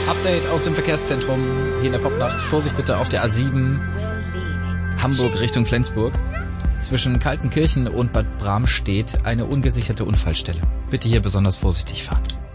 Update aus dem Verkehrszentrum hier in der Popnacht. Vorsicht bitte auf der A7 Hamburg Richtung Flensburg. Zwischen Kaltenkirchen und Bad Bramstedt eine ungesicherte Unfallstelle. Bitte hier besonders vorsichtig fahren.